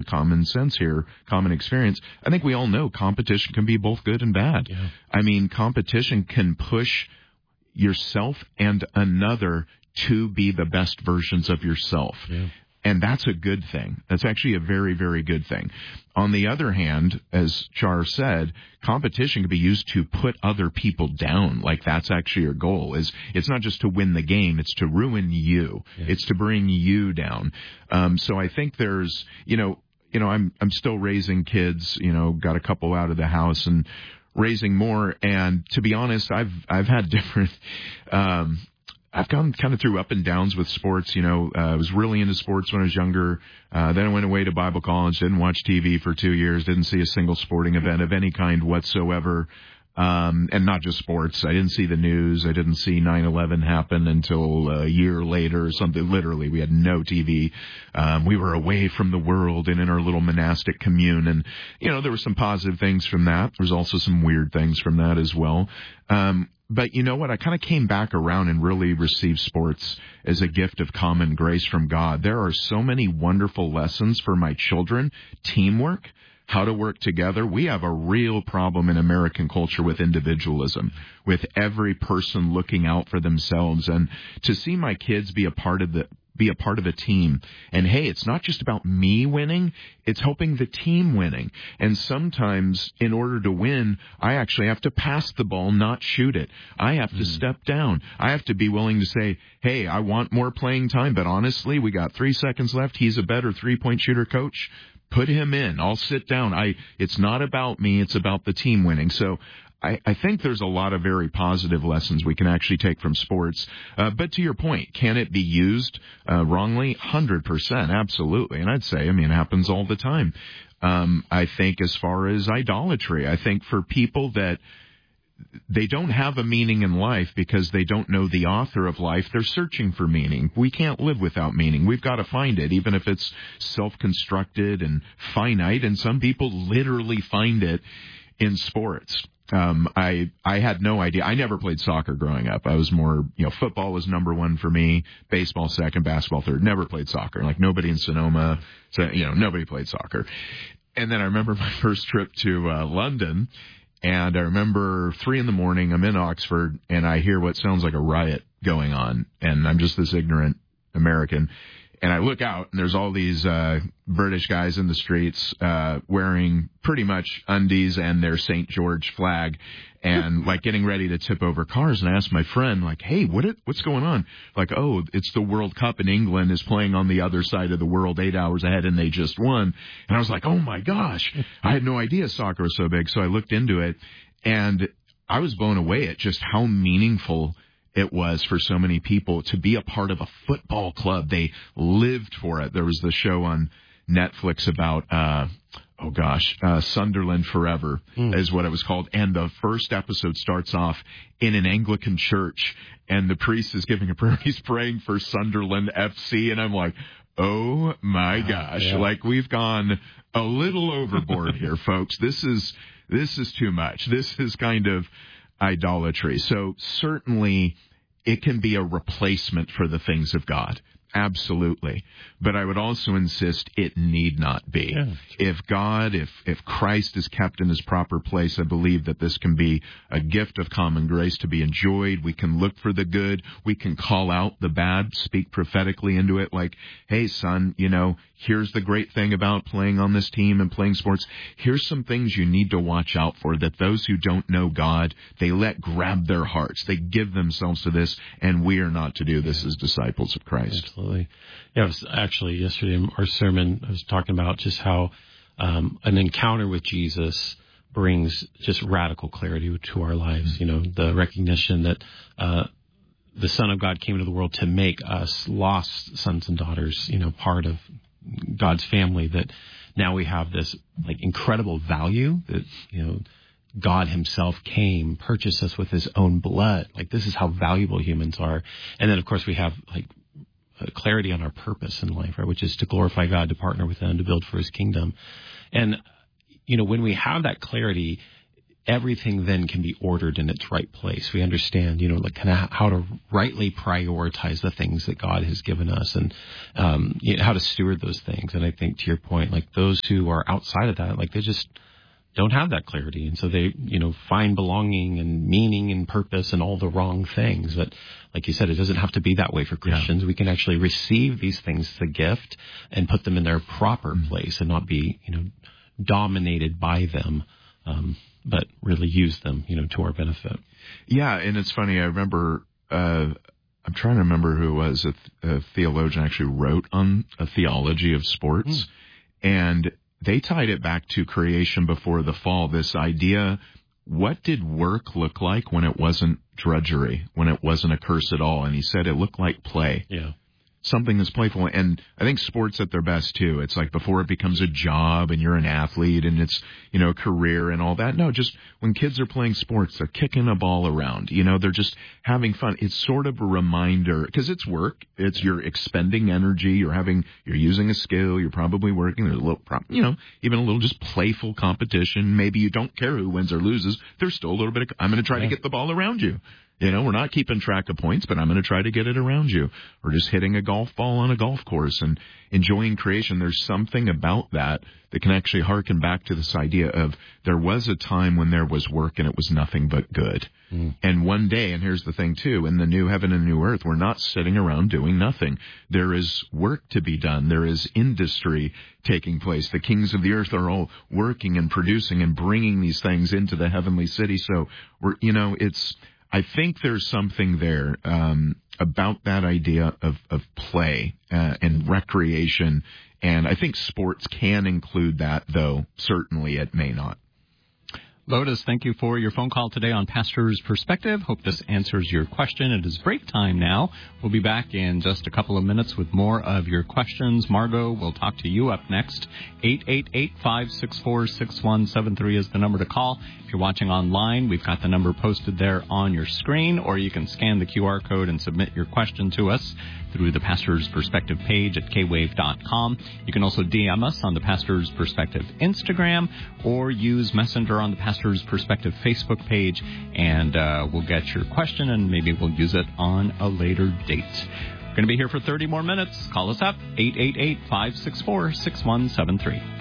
common sense here, common experience. I think we all know competition can be both good and bad. Yeah. I mean, competition can push yourself and another to be the best versions of yourself. Yeah. And that's a good thing. That's actually a very, very good thing. On the other hand, as Char said, competition can be used to put other people down. Like, that's actually your goal. It's not just to win the game, it's to ruin you. Yeah. It's to bring you down. So I think there's, I'm still raising kids, got a couple out of the house and raising more. And to be honest, I've had different, I've gone kind of through up and downs with sports. I was really into sports when I was younger. Then I went away to Bible college, didn't watch TV for 2 years, didn't see a single sporting event of any kind whatsoever. And not just sports. I didn't see the news. I didn't see 9/11 happen until a year later or something. Literally, we had no TV. We were away from the world and in our little monastic commune. And, there were some positive things from that. There was also some weird things from that as well. But you know what? I kind of came back around and really received sports as a gift of common grace from God. There are so many wonderful lessons for my children. Teamwork, how to work together. We have a real problem in American culture with individualism, with every person looking out for themselves. And to see my kids be a part of a team. And hey, it's not just about me winning, it's helping the team winning. And sometimes in order to win, I actually have to pass the ball, not shoot it. I have to step down. I have to be willing to say, hey, I want more playing time, but honestly, we got 3 seconds left. He's a better 3-point shooter, coach. Put him in. I'll sit down. It's not about me. It's about the team winning. So I think there's a lot of very positive lessons we can actually take from sports. But to your point, can it be used wrongly? 100%, absolutely. And I'd say, it happens all the time. I think as far as idolatry, I think for people that they don't have a meaning in life because they don't know the author of life, they're searching for meaning. We can't live without meaning. We've got to find it, even if it's self-constructed and finite. And some people literally find it in sports. I had no idea. I never played soccer growing up. I was more, football was number one for me, baseball second, basketball third. Never played soccer. Like nobody in Sonoma, so, nobody played soccer. And then I remember my first trip to London, and I remember 3 a.m, I'm in Oxford, and I hear what sounds like a riot going on, and I'm just this ignorant American. And I look out, and there's all these British guys in the streets wearing pretty much undies and their St. George flag, and like getting ready to tip over cars. And I asked my friend, like, hey, what's going on? Like, oh, it's the World Cup, and England is playing on the other side of the world 8 hours ahead, and they just won. And I was like, oh, my gosh. I had no idea soccer was so big. So I looked into it, and I was blown away at just how meaningful it was for so many people to be a part of a football club. They lived for it. There was the show on Netflix about, Sunderland Forever is what it was called. And the first episode starts off in an Anglican church, and the priest is giving a prayer. He's praying for Sunderland FC. And I'm like, oh my gosh, like we've gone a little overboard here, folks. This is too much. This is kind of idolatry. So certainly it can be a replacement for the things of God. Absolutely. But I would also insist it need not be. Yeah. If Christ is kept in his proper place, I believe that this can be a gift of common grace to be enjoyed. We can look for the good. We can call out the bad, speak prophetically into it like, hey, son, here's the great thing about playing on this team and playing sports. Here's some things you need to watch out for, that those who don't know God, they let grab their hearts. They give themselves to this, and we are not to do this as disciples of Christ. Absolutely. Yeah, it was actually yesterday in our sermon, I was talking about just how an encounter with Jesus brings just radical clarity to our lives. The recognition that the Son of God came into the world to make us lost sons and daughters, part of God's family, that now we have this like incredible value that, God himself came, purchased us with his own blood. Like, this is how valuable humans are. And then, of course, we have like clarity on our purpose in life, right, which is to glorify God, to partner with him, to build for his kingdom. And, when we have that clarity, everything then can be ordered in its right place. We understand, like kind of how to rightly prioritize the things that God has given us, and how to steward those things. And I think, to your point, like those who are outside of that, like they just don't have that clarity. And so they, find belonging and meaning and purpose and all the wrong things. But like you said, it doesn't have to be that way for Christians. We can actually receive these things as a gift and put them in their proper place and not be, dominated by them, but really use them, to our benefit. Yeah. And it's funny. I remember, I'm trying to remember who it was. A theologian actually wrote on a theology of sports, and they tied it back to creation before the fall. This idea, what did work look like when it wasn't drudgery, when it wasn't a curse at all? And he said it looked like play. Yeah. Something that's playful. And I think sports at their best too. It's like before it becomes a job and you're an athlete and it's, a career and all that. No, just when kids are playing sports, they're kicking a ball around, they're just having fun. It's sort of a reminder, because it's work. It's you're expending energy. You're using a skill. You're probably working. There's a little, even a little just playful competition. Maybe you don't care who wins or loses. There's still a little bit of, I'm going to try to get the ball around you. We're not keeping track of points, but I'm going to try to get it around you. Or just hitting a golf ball on a golf course and enjoying creation. There's something about that can actually harken back to this idea of there was a time when there was work and it was nothing but good. And one day, and here's the thing too, in the new heaven and new earth, we're not sitting around doing nothing. There is work to be done. There is industry taking place. The kings of the earth are all working and producing and bringing these things into the heavenly city. So I think there's something there about that idea of play and recreation, and I think sports can include that, though certainly it may not. Lotus, thank you for your phone call today on Pastor's Perspective. Hope this answers your question. It is break time now. We'll be back in just a couple of minutes with more of your questions. Margot will talk to you up next. 888-564-6173 is the number to call. If you're watching online, we've got the number posted there on your screen, or you can scan the QR code and submit your question to us through the Pastor's Perspective page at kwave.com. You can also DM us on the Pastor's Perspective Instagram, or use Messenger on the Pastor's Perspective Facebook page, and we'll get your question, and maybe we'll use it on a later date. We're going to be here for 30 more minutes. Call us up, 888-564-6173.